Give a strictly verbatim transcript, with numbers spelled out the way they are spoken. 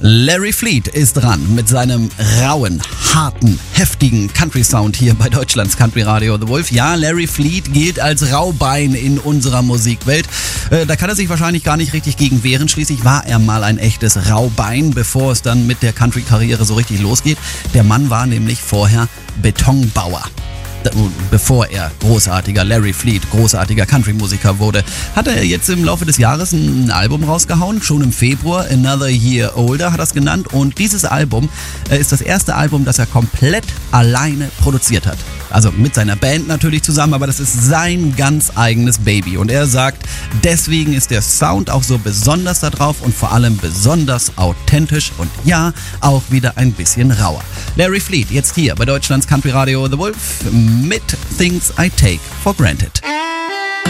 Larry Fleet ist dran mit seinem rauen, harten, heftigen Country-Sound hier bei Deutschlands Country Radio The Wolf. Ja, Larry Fleet gilt als Raubein in unserer Musikwelt. Äh, da kann er sich wahrscheinlich gar nicht richtig gegen wehren. Schließlich war er mal ein echtes Raubein, bevor es dann mit der Country-Karriere so richtig losgeht. Der Mann war nämlich vorher Betonbauer. Bevor er großartiger Larry Fleet, großartiger Country-Musiker wurde, hat er jetzt im Laufe des Jahres ein Album rausgehauen, schon im Februar, Another Year Older hat er es genannt, und dieses Album äh, ist das erste Album, das er komplett alleine produziert hat. Also mit seiner Band natürlich zusammen, aber das ist sein ganz eigenes Baby, und er sagt, deswegen ist der Sound auch so besonders da drauf und vor allem besonders authentisch und ja, auch wieder ein bisschen rauer. Larry Fleet, jetzt hier bei Deutschlands Country Radio The Wolf mit Things I Take for Granted.